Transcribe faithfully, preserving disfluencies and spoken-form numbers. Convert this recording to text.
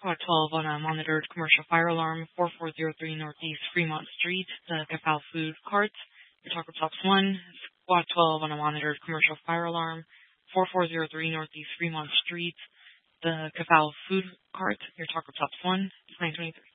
Squad twelve on a monitored commercial fire alarm, four four zero three Northeast Fremont Street, the Cafal Food Cart. Your Taco Tops one. Squad twelve on a monitored commercial fire alarm, four four zero three Northeast Fremont Street, the Cafal Food Cart. Your Taco Tops one. nine twenty-three.